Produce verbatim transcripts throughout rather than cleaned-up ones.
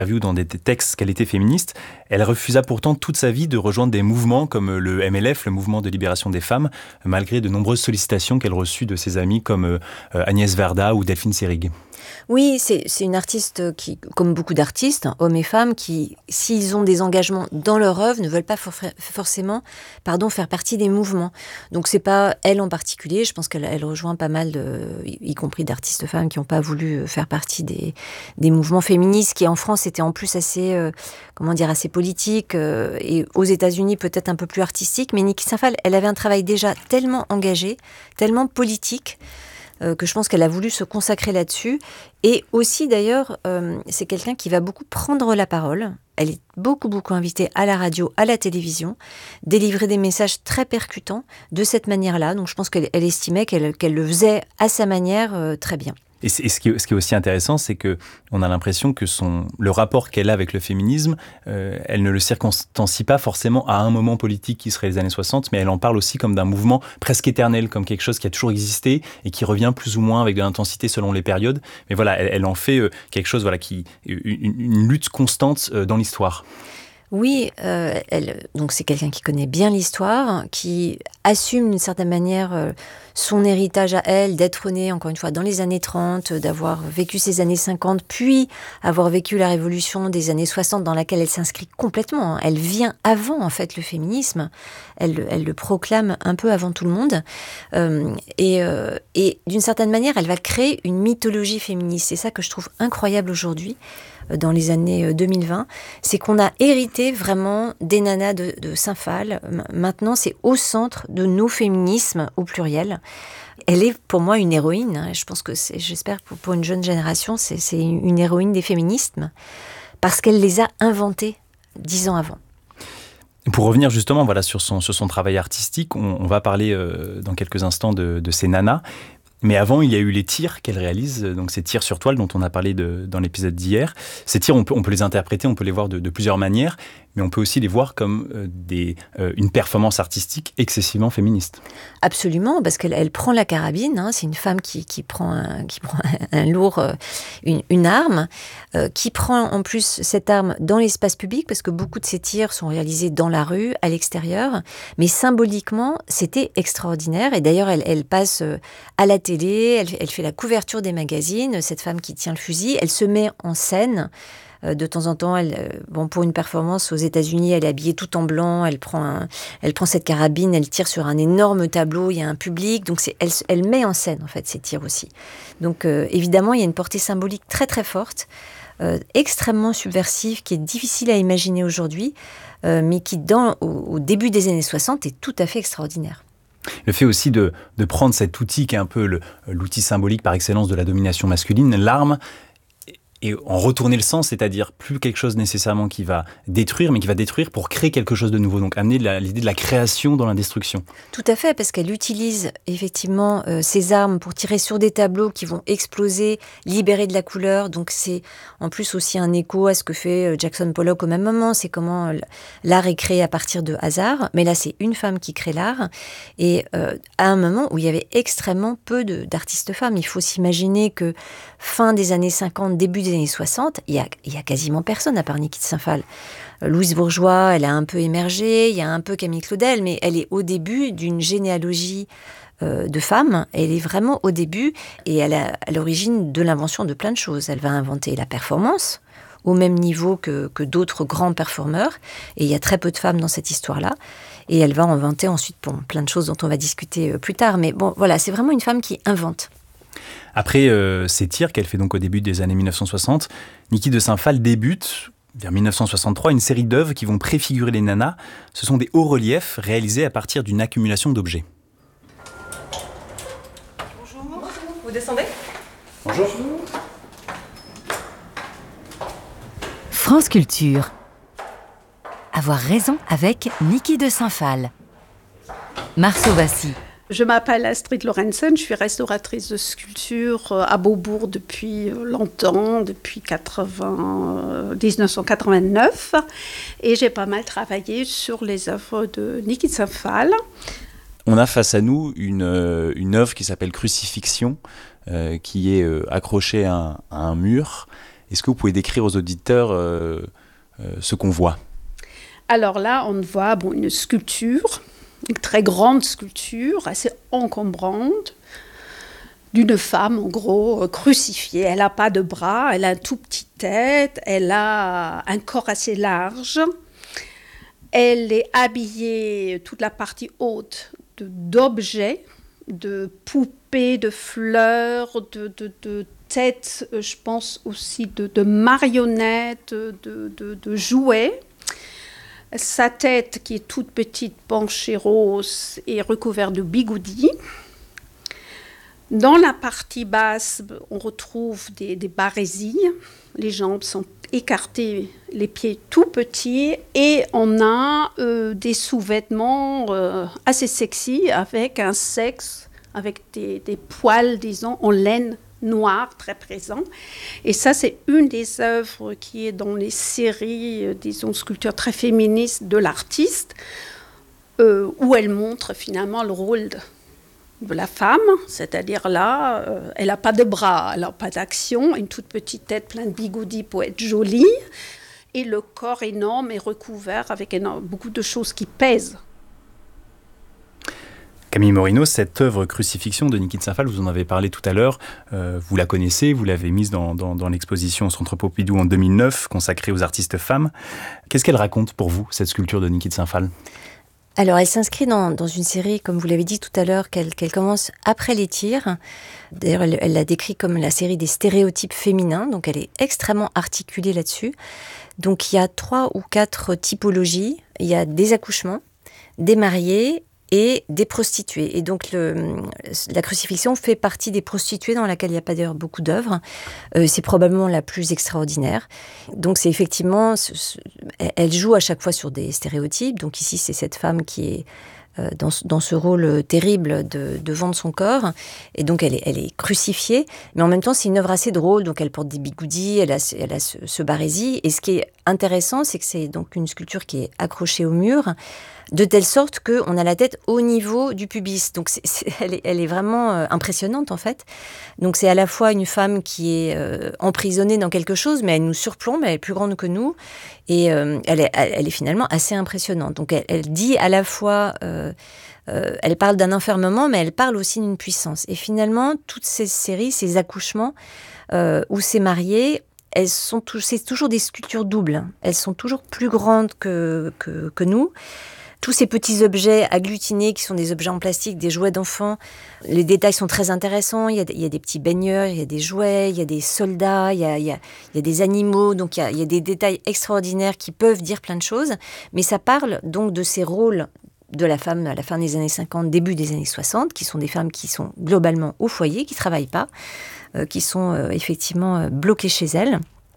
interviews, dans des textes qu'elle était féministe, elle refusa pourtant toute sa vie de rejoindre des mouvements comme le M L F, le mouvement de libération des femmes, malgré de nombreuses sollicitations qu'elle reçut de ses amis comme Agnès Varda ou Delphine Seyrig. Oui, c'est, c'est une artiste qui, comme beaucoup d'artistes, hein, hommes et femmes, qui, s'ils ont des engagements dans leur œuvre, ne veulent pas for- forcément pardon, faire partie des mouvements. Donc c'est pas elle en particulier, je pense qu'elle elle rejoint pas mal, de, y compris d'artistes femmes qui n'ont pas voulu faire partie des, des mouvements féministes, qui en France étaient en plus assez, euh, comment dire, assez politiques, euh, et aux États-Unis peut-être un peu plus artistiques. Mais Niki Saint-Phalle, elle avait un travail déjà tellement engagé, tellement politique, que je pense qu'elle a voulu se consacrer là-dessus. Et aussi, d'ailleurs, euh, c'est quelqu'un qui va beaucoup prendre la parole. Elle est beaucoup, beaucoup invitée à la radio, à la télévision, délivrer des messages très percutants de cette manière-là. Donc, je pense qu'elle elle estimait qu'elle, qu'elle le faisait à sa manière euh, très bien. Et, et ce, qui est, ce qui est aussi intéressant, c'est qu'on a l'impression que son, le rapport qu'elle a avec le féminisme, euh, elle ne le circonstancie pas forcément à un moment politique qui serait les années soixante, mais elle en parle aussi comme d'un mouvement presque éternel, comme quelque chose qui a toujours existé et qui revient plus ou moins avec de l'intensité selon les périodes. Mais voilà, elle, elle en fait euh, quelque chose, voilà, qui, une, une lutte constante euh, dans l'histoire. Oui, euh, elle, donc c'est quelqu'un qui connaît bien l'histoire, qui assume d'une certaine manière euh, son héritage à elle, d'être née, encore une fois, dans les années trente, d'avoir vécu ces années cinquante, puis avoir vécu la révolution des années soixante dans laquelle elle s'inscrit complètement. Elle vient avant, en fait, le féminisme. Elle, elle le proclame un peu avant tout le monde. Euh, et, euh, et d'une certaine manière, elle va créer une mythologie féministe. C'est ça que je trouve incroyable aujourd'hui, dans les années deux mille vingt, c'est qu'on a hérité vraiment des nanas de, de Saint-Phal. Maintenant, c'est au centre de nos féminismes, au pluriel. Elle est pour moi une héroïne. Je pense que, c'est, j'espère pour, pour une jeune génération, c'est, c'est une héroïne des féminismes, parce qu'elle les a inventés dix ans avant. Pour revenir justement voilà, sur, son, sur son travail artistique, on, on va parler euh, dans quelques instants de, de ces nanas. Mais avant, il y a eu les tirs qu'elle réalise, donc ces tirs sur toile dont on a parlé de, dans l'épisode d'hier. Ces tirs, on peut, on peut les interpréter, on peut les voir de, de plusieurs manières, mais on peut aussi les voir comme euh, des, euh, une performance artistique excessivement féministe. Absolument, parce qu'elle elle prend la carabine, hein, c'est une femme qui, qui prend, un, qui prend un, un lourd, euh, une, une arme, euh, qui prend en plus cette arme dans l'espace public, parce que beaucoup de ces tirs sont réalisés dans la rue, à l'extérieur, mais symboliquement, c'était extraordinaire, et d'ailleurs, elle, elle passe à la télé, elle, elle fait la couverture des magazines, cette femme qui tient le fusil, elle se met en scène. De temps en temps, elle, bon, pour une performance aux États-Unis, elle est habillée tout en blanc, elle prend, un, elle prend cette carabine, elle tire sur un énorme tableau, il y a un public, donc c'est, elle, elle met en scène en fait ces tirs aussi. Donc euh, évidemment, il y a une portée symbolique très très forte, euh, extrêmement subversive, qui est difficile à imaginer aujourd'hui, euh, mais qui dans, au, au début des années soixante est tout à fait extraordinaire. Le fait aussi de, de prendre cet outil qui est un peu le, l'outil symbolique par excellence de la domination masculine, l'arme, et en retourner le sens, c'est-à-dire plus quelque chose nécessairement qui va détruire, mais qui va détruire pour créer quelque chose de nouveau. Donc amener la, l'idée de la création dans la destruction. Tout à fait, parce qu'elle utilise effectivement euh, ses armes pour tirer sur des tableaux qui vont exploser, libérer de la couleur. Donc c'est en plus aussi un écho à ce que fait Jackson Pollock au même moment. C'est comment l'art est créé à partir de hasard. Mais là, c'est une femme qui crée l'art. Et euh, à un moment où il y avait extrêmement peu de, d'artistes femmes. Il faut s'imaginer que fin des années cinquante, début des années soixante, il y a, il y a quasiment personne à part Niki de Saint-Phal. Louise Bourgeois, elle a un peu émergé, il y a un peu Camille Claudel, mais elle est au début d'une généalogie euh, de femmes. Elle est vraiment au début et elle est à l'origine de l'invention de plein de choses. Elle va inventer la performance au même niveau que, que d'autres grands performeurs. Et il y a très peu de femmes dans cette histoire-là. Et elle va inventer ensuite bon, plein de choses dont on va discuter plus tard. Mais bon, voilà, c'est vraiment une femme qui invente. Après euh, ces tirs qu'elle fait donc au début des années dix-neuf cent soixante, Niki de Saint-Phal débute, vers dix-neuf cent soixante-trois, une série d'œuvres qui vont préfigurer les nanas. Ce sont des hauts-reliefs réalisés à partir d'une accumulation d'objets. Bonjour. Bonjour. Vous descendez ? Bonjour. France Culture. Avoir raison avec Niki de Saint-Phal. Marceau Vassy. Je m'appelle Astrid Lorenzen, je suis restauratrice de sculpture à Beaubourg depuis longtemps, depuis quatre-vingts, dix-neuf cent quatre-vingt-neuf. Et j'ai pas mal travaillé sur les œuvres de Niki de Saint-Phal. On a face à nous une, une œuvre qui s'appelle Crucifixion, euh, qui est euh, accrochée à un, à un mur Est-ce que vous pouvez décrire aux auditeurs euh, euh, ce qu'on voit ? Alors là, on voit bon, une sculpture, une très grande sculpture, assez encombrante, d'une femme, en gros, crucifiée. Elle n'a pas de bras, elle a une toute petite tête, elle a un corps assez large. Elle est habillée, toute la partie haute, de, d'objets, de poupées, de fleurs, de, de, de têtes, je pense aussi de, de marionnettes, de, de, de jouets. Sa tête, qui est toute petite, penchée rose, est recouverte de bigoudis. Dans la partie basse, on retrouve des, des barésilles. Les jambes sont écartées, les pieds tout petits. Et on a euh, des sous-vêtements euh, assez sexy, avec un sexe, avec des, des poils, disons, en laine noir très présent. Et ça, c'est une des œuvres qui est dans les séries, euh, disons, sculptures très féministes de l'artiste, euh, où elle montre finalement le rôle de, de la femme, c'est-à-dire là, euh, elle n'a pas de bras, elle n'a pas d'action, une toute petite tête pleine de bigoudis pour être jolie, et le corps énorme est recouvert avec énorme, beaucoup de choses qui pèsent. Camille Morino, cette œuvre Crucifixion de Niki de Saint-Phal, vous en avez parlé tout à l'heure, euh, vous la connaissez, vous l'avez mise dans, dans, dans l'exposition au Centre Pompidou en deux mille neuf, consacrée aux artistes femmes. Qu'est-ce qu'elle raconte pour vous, cette sculpture de Niki de Saint-Phal ? Alors, elle s'inscrit dans, dans une série, comme vous l'avez dit tout à l'heure, qu'elle, qu'elle commence après les tirs. D'ailleurs, elle, elle l'a décrit comme la série des stéréotypes féminins, donc elle est extrêmement articulée là-dessus. Donc, il y a trois ou quatre typologies. Il y a des accouchements, des mariés et des prostituées. Et donc, le, la crucifixion fait partie des prostituées, dans laquelle il n'y a pas d'ailleurs beaucoup d'œuvres. Euh, c'est probablement la plus extraordinaire. Donc, c'est effectivement... Ce, ce, elle joue à chaque fois sur des stéréotypes. Donc, ici, c'est cette femme qui est euh, dans, dans ce rôle terrible de, de vendre son corps. Et donc, elle est, elle est crucifiée. Mais en même temps, c'est une œuvre assez drôle. Donc, elle porte des bigoudis, elle a, elle a ce, ce barésil. Et ce qui est intéressant, c'est que c'est donc une sculpture qui est accrochée au mur, de telle sorte qu'on a la tête au niveau du pubis. Donc, c'est, c'est, elle, est, elle est vraiment euh, impressionnante, en fait. Donc, c'est à la fois une femme qui est euh, emprisonnée dans quelque chose, mais elle nous surplombe, elle est plus grande que nous, et euh, elle, est, elle est finalement assez impressionnante. Donc, elle, elle dit à la fois... Euh, euh, elle parle d'un enfermement, mais elle parle aussi d'une puissance. Et finalement, toutes ces séries, ces accouchements, euh, où c'est marié... Elles sont tout, c'est toujours des sculptures doubles. Elles sont toujours plus grandes que, que, que nous. Tous ces petits objets agglutinés qui sont des objets en plastique, des jouets d'enfants, les détails sont très intéressants. Il y a, il y a des petits baigneurs, il y a des jouets, il y a des soldats, il y a, il y a, il y a des animaux. Donc il y a, il y a des détails extraordinaires qui peuvent dire plein de choses. Mais ça parle donc de ces rôles de la femme à la fin des années cinquante, début des années soixante, qui sont des femmes qui sont globalement au foyer, qui ne travaillent pas, euh, qui sont euh, effectivement euh, bloquées chez elles.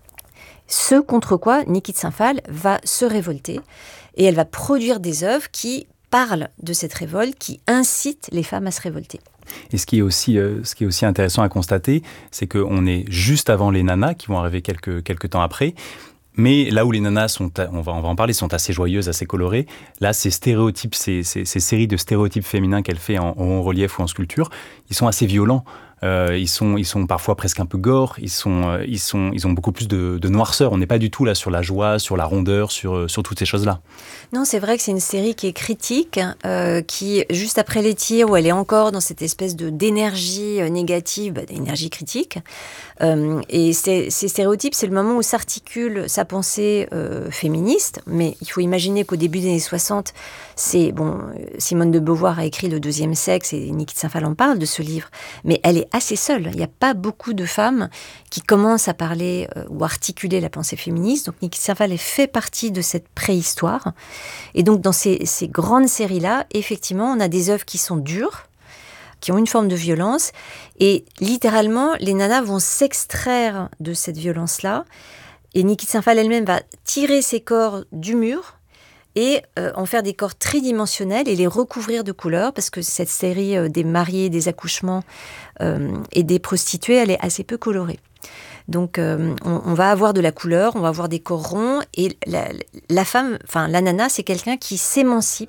Ce contre quoi Niki de Saint-Phal va se révolter et elle va produire des œuvres qui parlent de cette révolte, qui incitent les femmes à se révolter. Et ce qui est aussi, euh, ce qui est aussi intéressant à constater, c'est qu'on est juste avant les nanas qui vont arriver quelques, quelques temps après. Mais là où les nanas sont, on va, on va en parler, sont assez joyeuses, assez colorées, là, ces stéréotypes, ces, ces, ces séries de stéréotypes féminins qu'elle fait en, en relief ou en sculpture, ils sont assez violents. Euh, ils sont, ils sont parfois presque un peu gore. Ils sont, euh, ils sont, ils ont beaucoup plus de, de noirceur. On n'est pas du tout là sur la joie, sur la rondeur, sur, sur toutes ces choses-là. Non, c'est vrai que c'est une série qui est critique, euh, qui juste après les tirs, où elle est encore dans cette espèce de d'énergie négative, bah, d'énergie critique. Euh, et c'est, ces stéréotypes, c'est le moment où s'articule sa pensée euh, féministe. Mais il faut imaginer qu'au début des années soixante, c'est bon. Simone de Beauvoir a écrit Le Deuxième Sexe et Niki de Saint-Phal en parle de ce livre. Mais elle est assez seule. Il n'y a pas beaucoup de femmes qui commencent à parler euh, ou articuler la pensée féministe. Donc Niki de Saint-Phal fait partie de cette préhistoire. Et donc dans ces, ces grandes séries-là, effectivement, on a des œuvres qui sont dures, qui ont une forme de violence. Et littéralement, les nanas vont s'extraire de cette violence-là. Et Niki de Saint-Phal elle-même va tirer ses corps du mur et euh, en faire des corps tridimensionnels et les recouvrir de couleurs, parce que cette série euh, des mariés, des accouchements euh, et des prostituées, elle est assez peu colorée. Donc euh, on, on va avoir de la couleur, on va avoir des corps ronds, et la, la femme, enfin la nana, c'est quelqu'un qui s'émancipe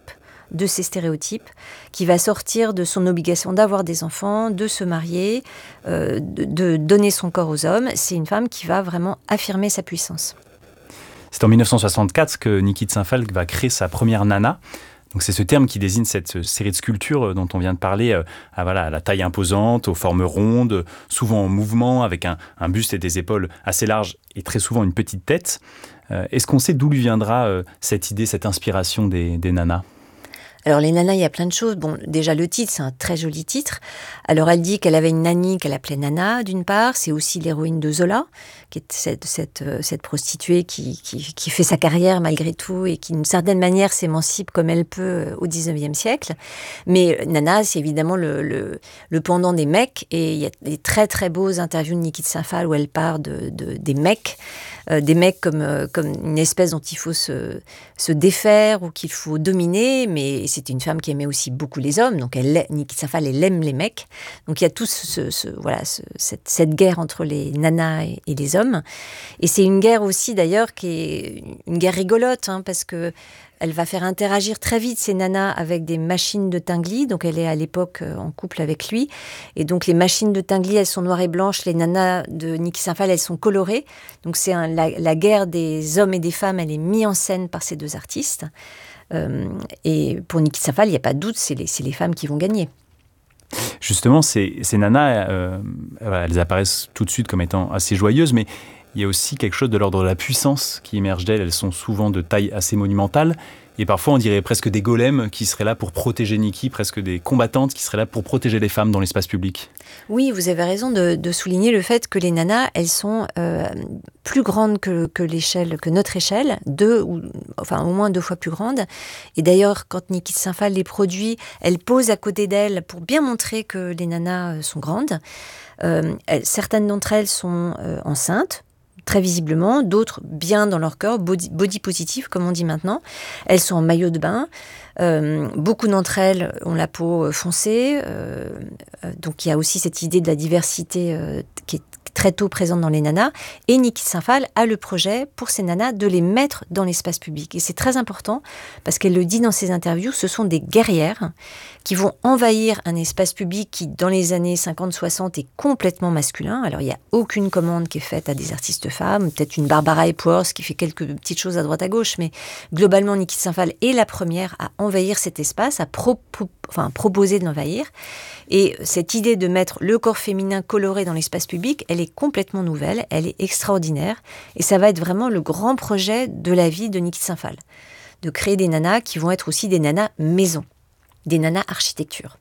de ces stéréotypes, qui va sortir de son obligation d'avoir des enfants, de se marier, euh, de, de donner son corps aux hommes. C'est une femme qui va vraiment affirmer sa puissance. C'est en dix-neuf cent soixante-quatre que Niki de Saint-Phalle va créer sa première nana. Donc c'est ce terme qui désigne cette série de sculptures dont on vient de parler, euh, à, voilà, à la taille imposante, aux formes rondes, souvent en mouvement, avec un, un buste et des épaules assez larges et très souvent une petite tête. Euh, est-ce qu'on sait d'où lui viendra euh, cette idée, cette inspiration des, des nanas ? Alors les nanas, il y a plein de choses. Bon, déjà le titre, c'est un très joli titre. Alors elle dit qu'elle avait une nanny qu'elle appelait Nana, d'une part. C'est aussi l'héroïne de Zola, qui est cette, cette, cette prostituée qui, qui, qui fait sa carrière malgré tout et qui, d'une certaine manière, s'émancipe comme elle peut au dix-neuvième siècle. Mais Nana, c'est évidemment le, le, le pendant des mecs. Et il y a des très très beaux interviews de Niki de Saint-Phalle où elle parle de, de, des mecs. Euh, des mecs comme, euh, comme une espèce dont il faut se, se défaire ou qu'il faut dominer, mais c'était une femme qui aimait aussi beaucoup les hommes, donc elle, Niki de Saint-Phalle, elle aime les mecs. Donc il y a tout ce, ce, voilà, ce, cette, cette guerre entre les nanas et, et les hommes. Et c'est une guerre aussi d'ailleurs qui est une guerre rigolote, hein, parce que elle va faire interagir très vite ces nanas avec des machines de Tinguely. Donc, elle est à l'époque en couple avec lui. Et donc, les machines de Tinguely, elles sont noires et blanches. Les nanas de Niki Saint-Phalle, elles sont colorées. Donc, c'est un, la, la guerre des hommes et des femmes. Elle est mise en scène par ces deux artistes. Euh, et pour Niki Saint-Phalle, il n'y a pas de doute, c'est les, c'est les femmes qui vont gagner. Justement, ces, ces nanas, euh, elles apparaissent tout de suite comme étant assez joyeuses, mais il y a aussi quelque chose de l'ordre de la puissance qui émerge d'elles. Elles sont souvent de taille assez monumentale. Et parfois, on dirait presque des golems qui seraient là pour protéger Niki, presque des combattantes qui seraient là pour protéger les femmes dans l'espace public. Oui, vous avez raison de, de souligner le fait que les nanas, elles sont euh, plus grandes que, que l'échelle, que notre échelle, deux ou enfin au moins deux fois plus grandes. Et d'ailleurs, quand Niki de Saint-Phalle les produit, elle pose à côté d'elles pour bien montrer que les nanas sont grandes. Euh, elles, certaines d'entre elles sont euh, enceintes, très visiblement, d'autres bien dans leur corps, body, body positive, comme on dit maintenant. Elles sont en maillot de bain. Euh, beaucoup d'entre elles ont la peau foncée. Euh, donc, il y a aussi cette idée de la diversité euh, qui est très tôt présente dans les nanas. Et Niki de Saint-Phalle a le projet pour ces nanas de les mettre dans l'espace public. Et c'est très important parce qu'elle le dit dans ses interviews, ce sont des guerrières qui vont envahir un espace public qui, dans les années cinquante soixante, est complètement masculin. Alors, il n'y a aucune commande qui est faite à des artistes femmes, peut-être une Barbara Epworth qui fait quelques petites choses à droite à gauche, mais globalement, Niki de Saint-Phalle est la première à envahir cet espace, à pro- enfin, proposer de l'envahir. Et cette idée de mettre le corps féminin coloré dans l'espace public, elle est complètement nouvelle, elle est extraordinaire, et ça va être vraiment le grand projet de la vie de Niki de Saint-Phalle, de créer des nanas qui vont être aussi des nanas maison, des nanas architecture.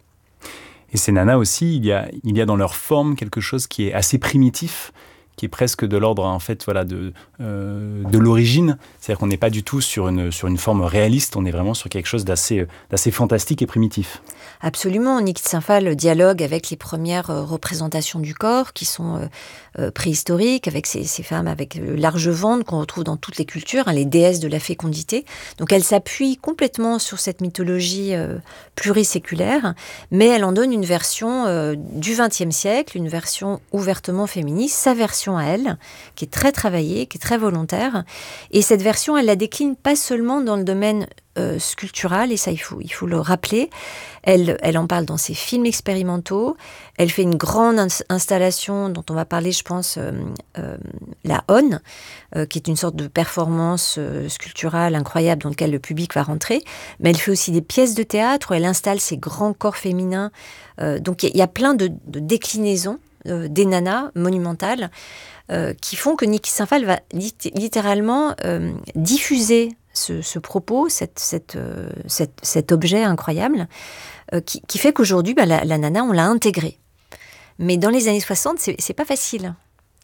Et ces nanas aussi, il y a, il y a dans leur forme quelque chose qui est assez primitif, qui est presque de l'ordre en fait voilà de euh, de l'origine, c'est-à-dire qu'on n'est pas du tout sur une sur une forme réaliste, on est vraiment sur quelque chose d'assez d'assez fantastique et primitif. Absolument, Niki de Saint-Phalle dialogue avec les premières euh, représentations du corps qui sont euh, euh, préhistoriques, avec ces, ces femmes avec le large ventre qu'on retrouve dans toutes les cultures, hein, les déesses de la fécondité. Donc elle s'appuie complètement sur cette mythologie euh, pluriséculaire, mais elle en donne une version euh, du vingtième siècle, une version ouvertement féministe, sa version à elle, qui est très travaillée, qui est très volontaire. Et cette version, elle la décline pas seulement dans le domaine euh, sculptural, et ça il faut, il faut le rappeler. Elle, elle en parle dans ses films expérimentaux. Elle fait une grande in- installation dont on va parler, je pense, euh, euh, la On, euh, qui est une sorte de performance euh, sculpturale incroyable dans laquelle le public va rentrer. Mais elle fait aussi des pièces de théâtre où elle installe ses grands corps féminins. Euh, donc il y, y a plein de, de déclinaisons euh, des nanas monumentales euh, qui font que Niki Saint-Phalle va lit- littéralement euh, diffuser Ce, ce propos, cette, cette, euh, cette, cet objet incroyable, euh, qui, qui fait qu'aujourd'hui, bah, la, la nana, on l'a intégrée. Mais dans les années soixante, c'est, c'est pas facile.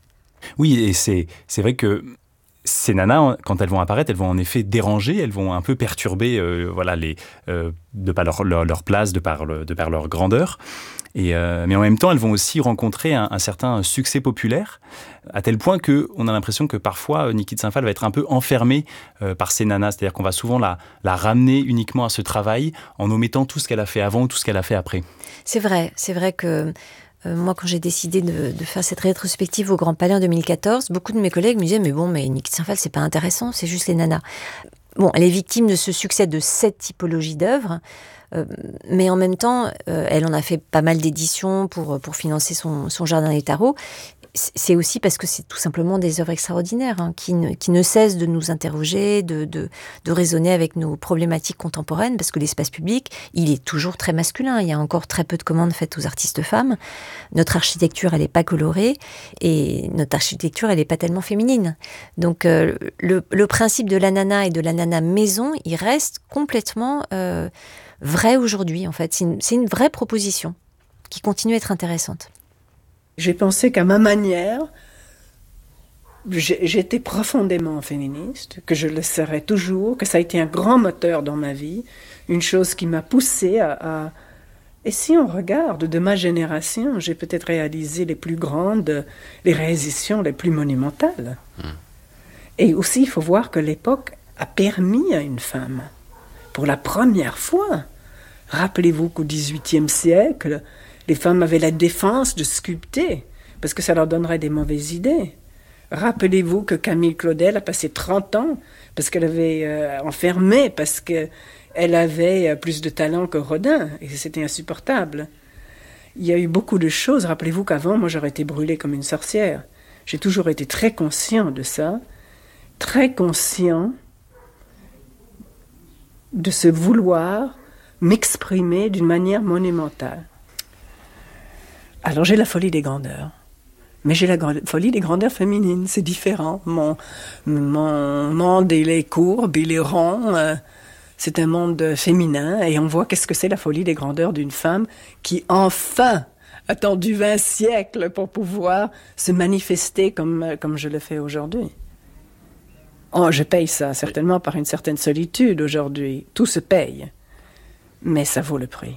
Oui, et c'est, c'est vrai que ces nanas, quand elles vont apparaître, elles vont en effet déranger, elles vont un peu perturber euh, voilà, les, euh, de par leur, leur, leur place, de par, le, de par leur grandeur. Et, euh, mais en même temps, elles vont aussi rencontrer un, un certain succès populaire, à tel point qu'on a l'impression que parfois, Niki de Saint-Phalle va être un peu enfermée euh, par ces nanas. C'est-à-dire qu'on va souvent la, la ramener uniquement à ce travail en omettant tout ce qu'elle a fait avant ou tout ce qu'elle a fait après. C'est vrai, c'est vrai que euh, moi, quand j'ai décidé de, de faire cette rétrospective au Grand Palais en deux mille quatorze, beaucoup de mes collègues me disaient « Mais bon, mais Niki de Saint-Phalle, c'est pas intéressant, c'est juste les nanas ». bon, elle est victime de ce succès de cette typologie d'œuvres, euh, mais en même temps, euh, elle en a fait pas mal d'éditions pour, pour financer son, son jardin des tarots. C'est aussi parce que c'est tout simplement des œuvres extraordinaires hein, qui, ne, qui ne cessent de nous interroger, de, de, de raisonner avec nos problématiques contemporaines, parce que l'espace public, il est toujours très masculin. Il y a encore très peu de commandes faites aux artistes femmes. Notre architecture, elle n'est pas colorée, et notre architecture, elle n'est pas tellement féminine. Donc, euh, le, le principe de l'ananas et de l'ananas maison, il reste complètement euh, vrai aujourd'hui, en fait. C'est une, c'est une vraie proposition qui continue à être intéressante. J'ai pensé qu'à ma manière, j'étais profondément féministe, que je le serai toujours, que ça a été un grand moteur dans ma vie, une chose qui m'a poussée à, à... Et si on regarde de ma génération, j'ai peut-être réalisé les plus grandes, les réalisations les plus monumentales. Mmh. Et aussi, il faut voir que l'époque a permis à une femme, pour la première fois, rappelez-vous qu'au dix-huitième siècle, les femmes avaient la défense de sculpter, parce que ça leur donnerait des mauvaises idées. Rappelez-vous que Camille Claudel a passé trente ans, parce qu'elle avait euh, enfermé, parce qu'elle avait plus de talent que Rodin, et c'était insupportable. Il y a eu beaucoup de choses. Rappelez-vous qu'avant, moi, j'aurais été brûlée comme une sorcière. J'ai toujours été très conscient de ça, très conscient de ce vouloir m'exprimer d'une manière monumentale. Alors j'ai la folie des grandeurs, mais j'ai la gra- folie des grandeurs féminines, c'est différent. Mon, mon monde, il est courbe, il est rond, euh, c'est un monde féminin, et on voit qu'est-ce que c'est la folie des grandeurs d'une femme qui enfin a attendu vingt siècles pour pouvoir se manifester comme, comme je le fais aujourd'hui. Oh, je paye ça certainement par une certaine solitude aujourd'hui, tout se paye, mais ça vaut le prix.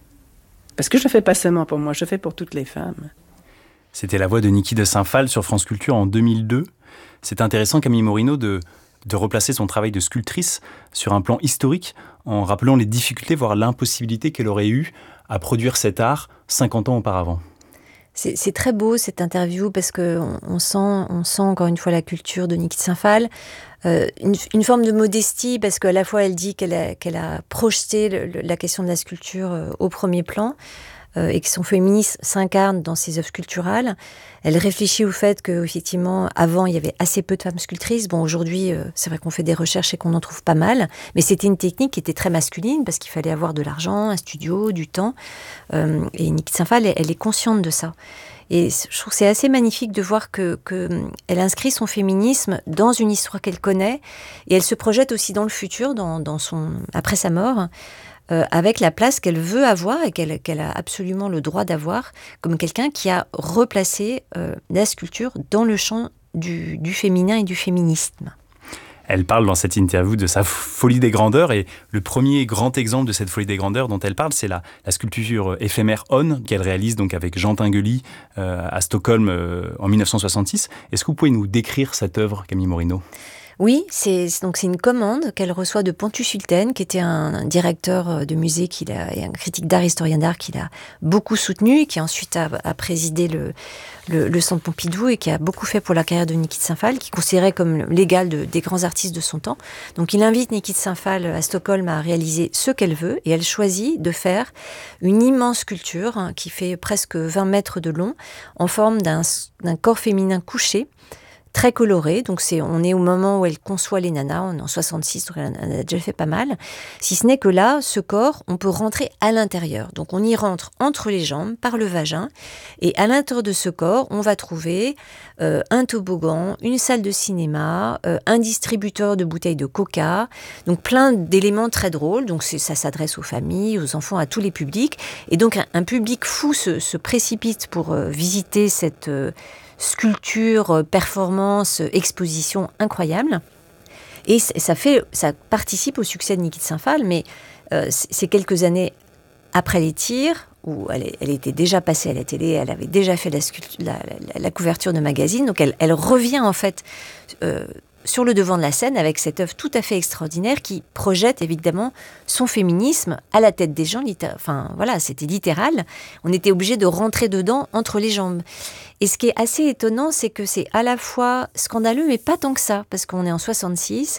Parce que je ne fais pas seulement pour moi, je fais pour toutes les femmes. C'était la voix de Niki de Saint-Phal sur France Culture en deux mille deux. C'est intéressant, Camille Morino, de, de replacer son travail de sculptrice sur un plan historique en rappelant les difficultés, voire l'impossibilité qu'elle aurait eue à produire cet art cinquante ans auparavant. C'est, c'est très beau cette interview parce qu'on on sent, on sent encore une fois la culture de Niki de Saint-Phal. Euh, une, une forme de modestie parce qu'à la fois elle dit qu'elle a, qu'elle a projeté le, le, la question de la sculpture euh, au premier plan euh, et que son féminisme s'incarne dans ses œuvres sculpturales. Elle réfléchit au fait qu'effectivement avant il y avait assez peu de femmes sculptrices. Bon, aujourd'hui euh, c'est vrai qu'on fait des recherches et qu'on en trouve pas mal, mais c'était une technique qui était très masculine parce qu'il fallait avoir de l'argent, un studio, du temps euh, et Niki de Saint-Phal elle, elle est consciente de ça. Et je trouve que c'est assez magnifique de voir que, que elle inscrit son féminisme dans une histoire qu'elle connaît et elle se projette aussi dans le futur, dans, dans son, après sa mort, euh, avec la place qu'elle veut avoir et qu'elle, qu'elle a absolument le droit d'avoir, comme quelqu'un qui a replacé euh, la sculpture dans le champ du, du féminin et du féminisme. Elle parle dans cette interview de sa folie des grandeurs et le premier grand exemple de cette folie des grandeurs dont elle parle, c'est la, la sculpture éphémère On qu'elle réalise donc avec Jean Tinguely euh, à Stockholm euh, en dix-neuf cent soixante-six. Est-ce que vous pouvez nous décrire cette œuvre, Camille Morino ? Oui, c'est, donc c'est une commande qu'elle reçoit de Pontus Hultén, qui était un, un directeur de musée qu'il a, et un critique d'art, historien d'art qu'il a beaucoup soutenu et qui ensuite a, a présidé le, le, le Centre Pompidou et qui a beaucoup fait pour la carrière de Niki de Saint-Phal, qui considérait comme l'égal de, des grands artistes de son temps. Donc il invite Niki de Saint-Phal à Stockholm à réaliser ce qu'elle veut et elle choisit de faire une immense sculpture hein, qui fait presque vingt mètres de long en forme d'un, d'un corps féminin couché, très coloré, donc c'est, on est au moment où elle conçoit les nanas, on est en soixante-six, donc elle a déjà fait pas mal, si ce n'est que là, ce corps, on peut rentrer à l'intérieur, donc on y rentre entre les jambes, par le vagin, et à l'intérieur de ce corps, on va trouver euh, un toboggan, une salle de cinéma, euh, un distributeur de bouteilles de coca, donc plein d'éléments très drôles, donc c'est, ça s'adresse aux familles, aux enfants, à tous les publics, et donc un, un public fou se, se précipite pour euh, visiter cette... Euh, sculpture, performance, exposition incroyable. Et ça fait, ça participe au succès de Niki de Saint-Phal, mais euh, c'est quelques années après les tirs, où elle, elle était déjà passée à la télé, elle avait déjà fait la, sculpture, la, la, la couverture de magazine, donc elle, elle revient en fait euh, sur le devant de la scène avec cette œuvre tout à fait extraordinaire qui projette évidemment son féminisme à la tête des gens. Littér- enfin voilà, c'était littéral. On était obligé de rentrer dedans entre les jambes. Et ce qui est assez étonnant, c'est que c'est à la fois scandaleux, mais pas tant que ça, parce qu'on est en soixante-six,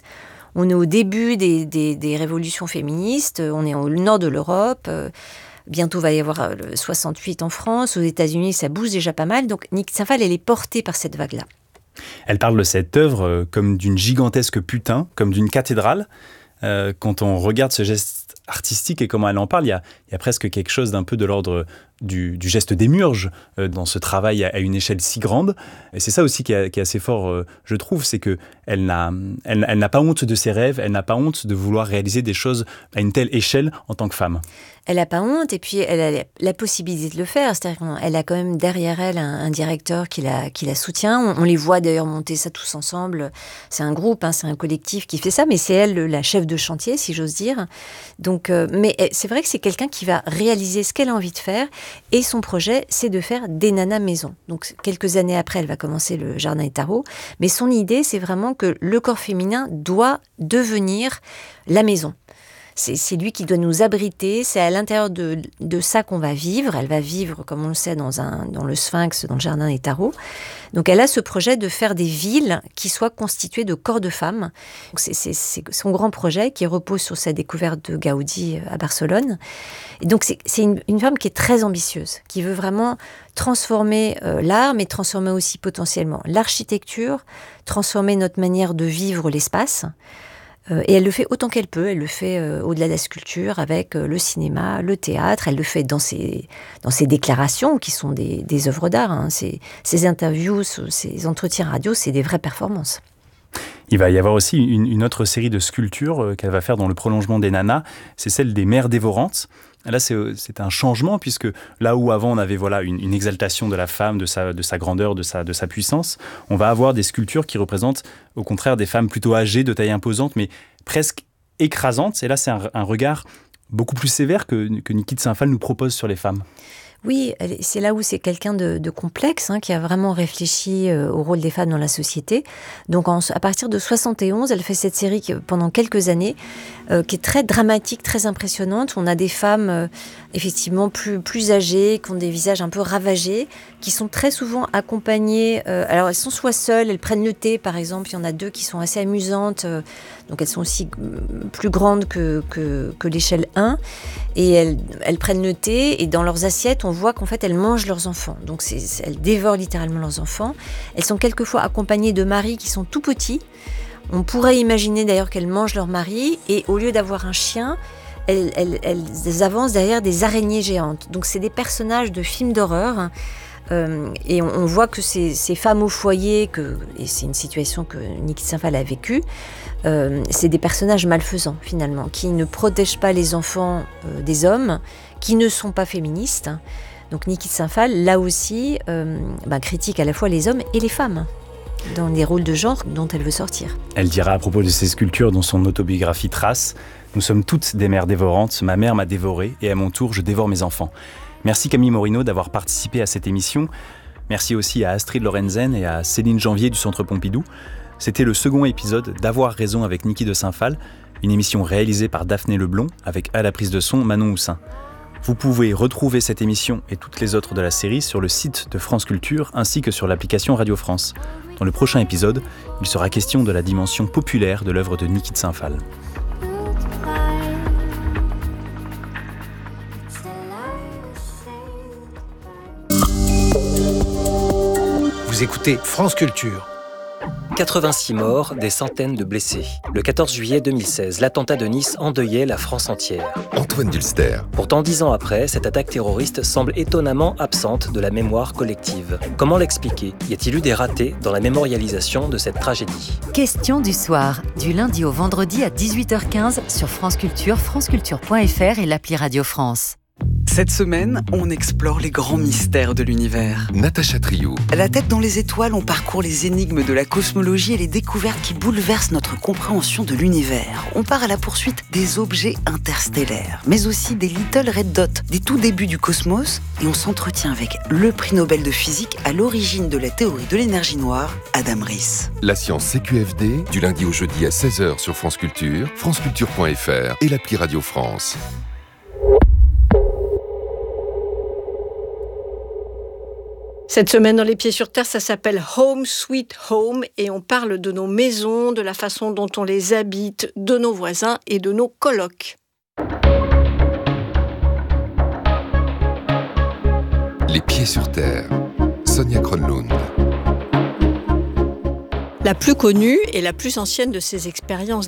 On est au début des, des, des révolutions féministes, on est au nord de l'Europe, euh, bientôt va y avoir le soixante-huit en France, aux États-Unis ça bouge déjà pas mal, donc Niki de Saint-Phal, elle est portée par cette vague-là. Elle parle de cette œuvre euh, comme d'une gigantesque putain, comme d'une cathédrale. Euh, quand on regarde ce geste artistique et comment elle en parle, il y a, il y a presque quelque chose d'un peu de l'ordre du, du geste d'émurge euh, dans ce travail à, à une échelle si grande. Et c'est ça aussi qui est, qui est assez fort, euh, je trouve, c'est qu'elle n'a, elle, elle n'a pas honte de ses rêves, elle n'a pas honte de vouloir réaliser des choses à une telle échelle en tant que femme. Elle n'a pas honte et puis elle a la possibilité de le faire. C'est-à-dire qu'elle a quand même derrière elle un, un directeur qui la, qui la soutient. On, on les voit d'ailleurs monter ça tous ensemble. C'est un groupe, hein, c'est un collectif qui fait ça, mais c'est elle la chef de chantier, si j'ose dire. Donc, euh, mais c'est vrai que c'est quelqu'un qui va réaliser ce qu'elle a envie de faire et son projet, c'est de faire des nanas maison. Donc quelques années après, elle va commencer le Jardin des Tarots. Mais son idée, c'est vraiment que le corps féminin doit devenir la maison. C'est, c'est lui qui doit nous abriter, c'est à l'intérieur de, de ça qu'on va vivre. Elle va vivre, comme on le sait, dans, un, dans le Sphinx, dans le Jardin des Tarots. Donc elle a ce projet de faire des villes qui soient constituées de corps de femmes. Donc c'est, c'est, c'est son grand projet qui repose sur sa découverte de Gaudi à Barcelone. Et donc c'est, c'est une, une femme qui est très ambitieuse, qui veut vraiment transformer euh, l'art, mais transformer aussi potentiellement l'architecture, transformer notre manière de vivre l'espace. Euh, et elle le fait autant qu'elle peut, elle le fait euh, au-delà de la sculpture, avec euh, le cinéma, le théâtre, elle le fait dans ses, dans ses déclarations, qui sont des, des œuvres d'art. Hein. Ses, ses interviews, ses entretiens radio, c'est des vraies performances. Il va y avoir aussi une, une autre série de sculptures euh, qu'elle va faire dans le prolongement des nanas, c'est celle des mères dévorantes. Là, c'est, c'est un changement, puisque là où avant on avait voilà, une, une exaltation de la femme, de sa, de sa grandeur, de sa, de sa puissance, on va avoir des sculptures qui représentent au contraire des femmes plutôt âgées, de taille imposante, mais presque écrasantes. Et là, c'est un, un regard beaucoup plus sévère que, que Niki de Saint-Phal nous propose sur les femmes. Oui, c'est là où c'est quelqu'un de, de complexe, hein, qui a vraiment réfléchi euh, au rôle des femmes dans la société. Donc en, à partir de soixante et onze, elle fait cette série qui, pendant quelques années, euh, qui est très dramatique, très impressionnante. On a des femmes euh, effectivement plus, plus âgées, qui ont des visages un peu ravagés, qui sont très souvent accompagnées. Euh, alors elles sont soit seules, elles prennent le thé par exemple, il y en a deux qui sont assez amusantes, euh, donc elles sont aussi plus grandes que, que, que l'échelle un, et elles, elles prennent le thé, et dans leurs assiettes, on voit qu'en fait, elles mangent leurs enfants. Donc, c'est, c'est, elles dévorent littéralement leurs enfants. Elles sont quelquefois accompagnées de maris qui sont tout petits. On pourrait imaginer d'ailleurs qu'elles mangent leur mari, et au lieu d'avoir un chien, elles, elles, elles avancent derrière des araignées géantes. Donc, c'est des personnages de films d'horreur. Euh, et on, on voit que ces, ces femmes au foyer, que, et c'est une situation que Niki de Saint-Phal a vécue, euh, c'est des personnages malfaisants finalement, qui ne protègent pas les enfants euh, des hommes, qui ne sont pas féministes. Donc Niki de Saint-Phal, là aussi, euh, bah, critique à la fois les hommes et les femmes dans les rôles de genre dont elle veut sortir. Elle dira à propos de ces sculptures dont son autobiographie trace « Nous sommes toutes des mères dévorantes, ma mère m'a dévorée et à mon tour je dévore mes enfants ». Merci Camille Morino d'avoir participé à cette émission. Merci aussi à Astrid Lorenzen et à Céline Janvier du Centre Pompidou. C'était le second épisode d'Avoir raison avec Niki de Saint-Phal, une émission réalisée par Daphné Leblond avec à la prise de son Manon Houssin. Vous pouvez retrouver cette émission et toutes les autres de la série sur le site de France Culture ainsi que sur l'application Radio France. Dans le prochain épisode, il sera question de la dimension populaire de l'œuvre de Niki de Saint-Phal. Vous écoutez France Culture. quatre-vingt-six morts, des centaines de blessés. Le quatorze juillet deux mille seize, l'attentat de Nice endeuillait la France entière. Antoine Dulster. Pourtant, dix ans après, cette attaque terroriste semble étonnamment absente de la mémoire collective. Comment l'expliquer ? Y a-t-il eu des ratés dans la mémorialisation de cette tragédie ? Question du soir, du lundi au vendredi à dix-huit heures quinze sur France Culture, franceculture point f r et l'appli Radio France. Cette semaine, on explore les grands mystères de l'univers. Natacha Triou. La tête dans les étoiles, on parcourt les énigmes de la cosmologie et les découvertes qui bouleversent notre compréhension de l'univers. On part à la poursuite des objets interstellaires, mais aussi des Little Red Dots, des tout débuts du cosmos, et on s'entretient avec le prix Nobel de physique à l'origine de la théorie de l'énergie noire, Adam Riess. La science C Q F D, du lundi au jeudi à seize heures sur France Culture, franceculture point f r et l'appli Radio France. Cette semaine dans Les Pieds sur Terre, ça s'appelle Home Sweet Home et on parle de nos maisons, de la façon dont on les habite, de nos voisins et de nos colocs. Les Pieds sur Terre, Sonia Kronlund. La plus connue et la plus ancienne de ces expériences